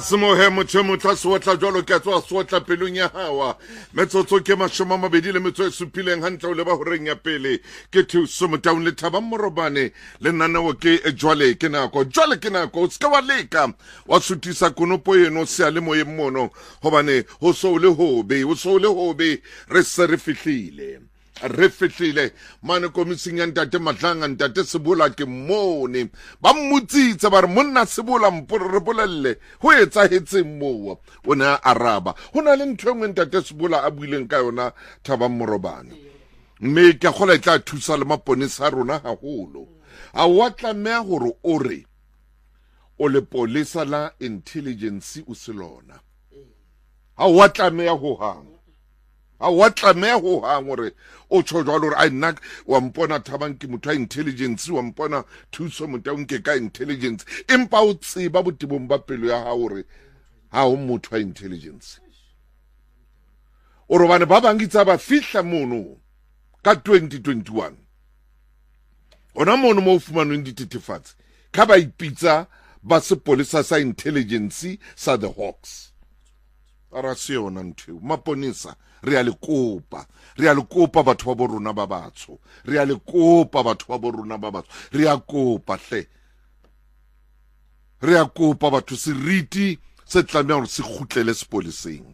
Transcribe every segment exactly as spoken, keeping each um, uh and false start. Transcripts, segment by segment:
Semohe motho motho sotla jwalo ke tswa sotla pelong ya hawa metsotso ke mashoma mabedi le metso e supileng hantle le ba horeng ya pele ke thuso motaung le thaba morobane le nanao ke jwale ke nako jwale ke nako ska wa leka wa sutisa konopo eno se ale moye mmono hobane ho so le hobe ho so le hobe re se re fihlile re fihlile mane komising ya ntate Matlanga ntate Sebola ke mone ba mmutsitse ba re monna Sebola mpore re bolelle ho etsahetse mowa ona araba hona le ntho engwe ntate Sebola a buileng ka yona thaba morobane mme ke gola tla thusa le maponisa rona haholo a watla me hore o re o le polisa la intelligence o selona a watla me ho hang a watla me ho hang hore o tshojwa hore a nna wa mpona thabang ke motho a intelligence wa mpona thuso motaung ke ka intelligence empa o tseba botibong ba pelo ya ha hore ha o motho a intelligence o robane ba bangitsa ba fihla mono ka twenty twenty-one ona mono mo fumanweng dititefatsi ka ba ipitsa ba sepolisa sa intelligence sa the Hawks ara se yona ntho maponisa re a le kopa re a le kopa batho ba borona ba batsho re a le kopa batho ba borona ba batsho re a kopa hle re a kopa batho seriti se tlamea hore se khutlele sepoliseng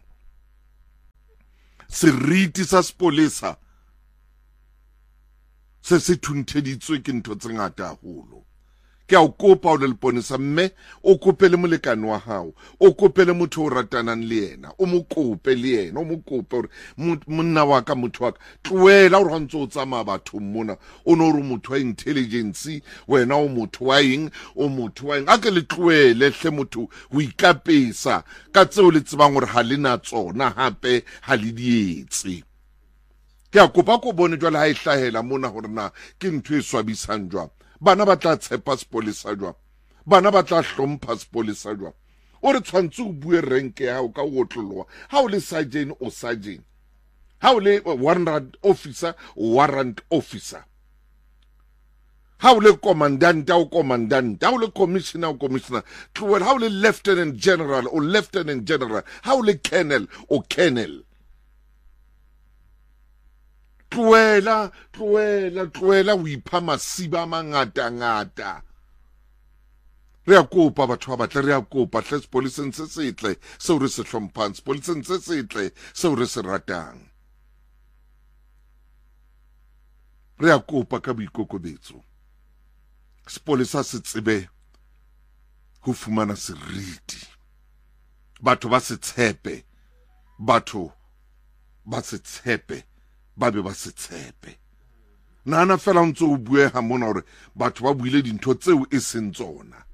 seriti sa sepolisa se se thuntheditswe ke ntho tse ngata haholo ke a o kopa o le leponisa mme o kopele molekane wa hao o kopele motho o ratanang le yena o mo kope le yena o mo kope hore monna wa ka motho wa ka tloela hore ha ntse o tsamaya batho mona o no re motho wa intelligence wena o motho wa eng o motho wa eng a ke le tloele hle motho o ikapesa ka tseo le tsebang hore ha lena tsona hape ha le dietse ke a kopa ko bone jwale ha e hlahela mona hore na ke ntho e swabisang jwang bana ba tla tshepa sepolisa jwa bana ba tla hlompha sepolisa jwa o re tshwantse o bue renke ya o ka o tloloa ha o le sergeant o sergeant ha o le warrant officer warrant officer ha o le commandant o commandant ha o le commissioner o commissioner tloela ha o le lieutenant general o lieutenant general ha o le colonel o colonel tloela tloela tloela o ipha masiba mangata ngata re a kopa batho ba batle re a kopa tle sepoliseng se setle seo re se hlomphang sepoliseng se setle seo re se ratang re a kopa ka boikokobetso sepolisa se tsebe ho fumana seriti batho ba se tshepe batho ba se tshepe ba be ba se tshepe nana fela ntse o bue ha mona hore batho ba buile dintho tseo e seng tsona